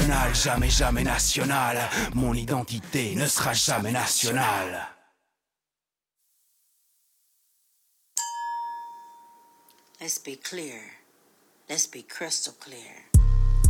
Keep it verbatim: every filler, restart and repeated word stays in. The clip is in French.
national, jamais, jamais national. Mon identité ne sera jamais nationale. Let's be clear. Let's be crystal clear.